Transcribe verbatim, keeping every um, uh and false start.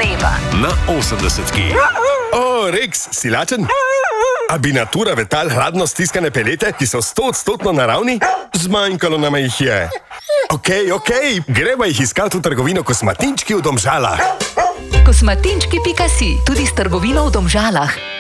treba. Na osemdesetki. O, Rex, si lačen? A bi Natura Vetal hladno stiskane pelete, ki so stoodstotno naravni? Zmanjkalo nama jih je. Okej, okej, greva jih iskat v trgovino Kosmatinčki v Domžalah. Kosmatinčki pika si, tudi s trgovino v Domžalah.